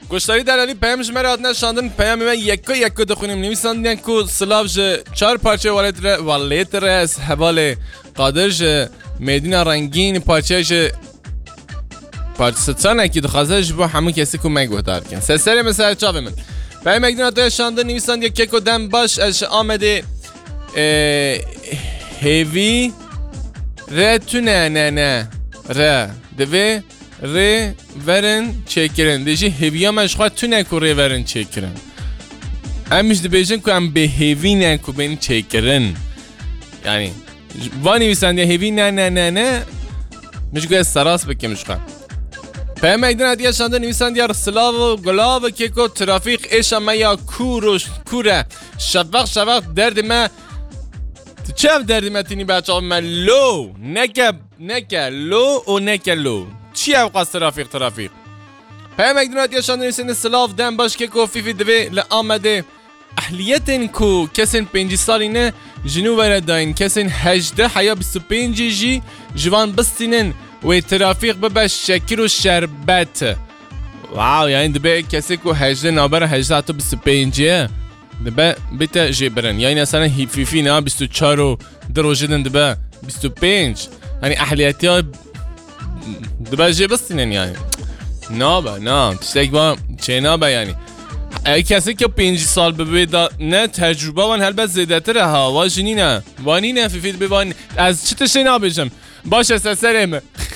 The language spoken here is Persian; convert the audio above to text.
گشتاری دلالی پیام جمعه هات نشاندن پیام من یکو دخونیم نویسندن کو سلاو ج 4 پارچه والت رس حواله قادر ج میدین رنگین پارچه ج پارچه ستانه که دخوازه ج با همون کسی که مگوتار کن سری مثلا چاوه من پیام مگدین هات نشاندن نویسند یکو دم باش اش آمده هیوی ره تو نه ره دوی ری ورن چکرن دیجی هیویا مشخواه تو نکو ری ورن چکرن همیش دی بیجن که هم به هیوی نکو بین چکرن یعنی وانی ویسند یا هیوی نه مش گوه سراس بکه مشخواه پیام مگدن هدیه شانده نویسند یا سلاو و گلاو که که ترافیق ایشا ما یا کوره شفق درد ما چه هم دردی متینی بچه ها من لو نکه لو و نکه لو چی هم قصد ترافیق پیام مگدونات یا شانده نویسند سلاف دم باش که که فیفی دوی لآمده احلیتن کو کسین 5 سالی نه جنو ورد داین کسین 18 حیا 25 جی جوان بستینن و ترافیق بباش شکر و شربت واو یعنی دبه کسی که 18 نابر 18 تا 25 دبه بیتا جبرن یعنی اصلا فیفی نه 24 و دروجدن دبه 25 یعنی احلیتی ها دبه جه بستینن یعنی نه تشتک با چه نابه یعنی کسی که 5 سال ببید نه تجربه وان هلبت زیده تره ها وانی نه فیفی ببین از چی تشه نابجم باشه سرم